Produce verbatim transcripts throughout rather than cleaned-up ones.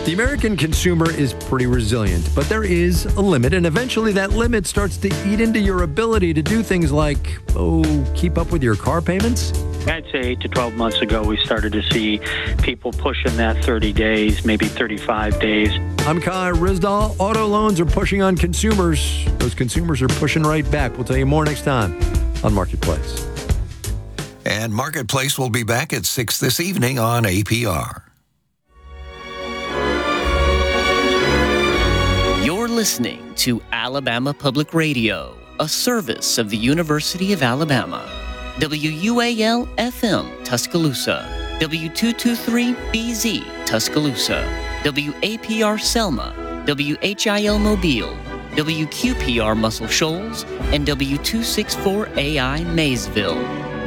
The American consumer is pretty resilient, but there is a limit, and eventually that limit starts to eat into your ability to do things like, oh, keep up with your car payments. I'd say eight to twelve months ago, we started to see people pushing that thirty days, maybe thirty-five days. I'm Kai Rizdal. Auto loans are pushing on consumers. Those consumers are pushing right back. We'll tell you more next time on Marketplace. And Marketplace will be back at six this evening on A P R. You're listening to Alabama Public Radio, a service of the University of Alabama. W U A L F M Tuscaloosa, W two twenty-three B Z Tuscaloosa, W A P R Selma, W H I L Mobile, W Q P R Muscle Shoals, and W two sixty-four A I Maysville.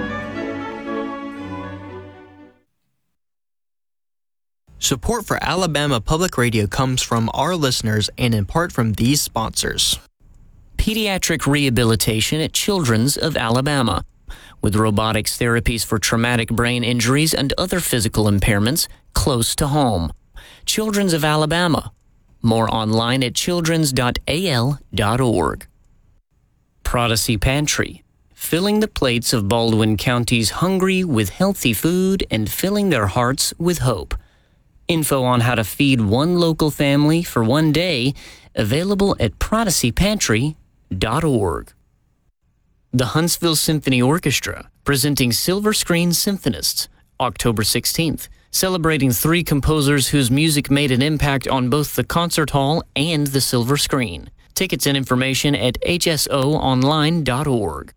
Support for Alabama Public Radio comes from our listeners and in part from these sponsors. Pediatric Rehabilitation at Children's of Alabama, with robotics therapies for traumatic brain injuries and other physical impairments close to home. Children's of Alabama. More online at childrens dot a l dot org. Prodigy Pantry, filling the plates of Baldwin County's hungry with healthy food and filling their hearts with hope. Info on how to feed one local family for one day, available at prodigy pantry dot org. The Huntsville Symphony Orchestra, presenting Silver Screen Symphonists, October sixteenth, celebrating three composers whose music made an impact on both the concert hall and the silver screen. Tickets and information at h s o online dot org.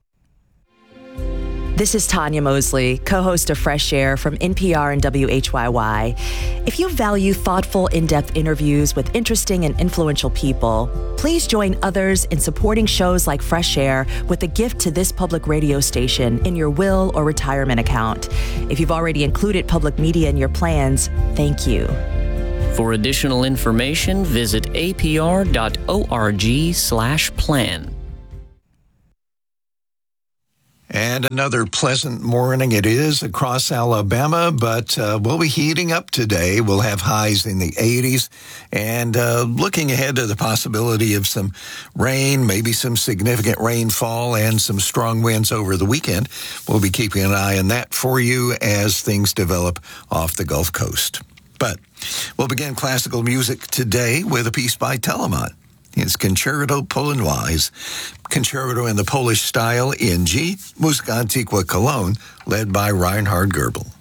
This is Tanya Mosley, co-host of Fresh Air from N P R and W H Y Y. If you value thoughtful, in-depth interviews with interesting and influential people, please join others in supporting shows like Fresh Air with a gift to this public radio station in your will or retirement account. If you've already included public media in your plans, thank you. For additional information, visit a p r dot org slash plan. And another pleasant morning it is across Alabama, but uh, we'll be heating up today. We'll have highs in the eighties, and uh, looking ahead to the possibility of some rain, maybe some significant rainfall and some strong winds over the weekend. We'll be keeping an eye on that for you as things develop off the Gulf Coast. But we'll begin classical music today with a piece by Telemann. It's Concerto Polonoise, concerto in the Polish style in G, Musica Antiqua Cologne, led by Reinhard Goebel.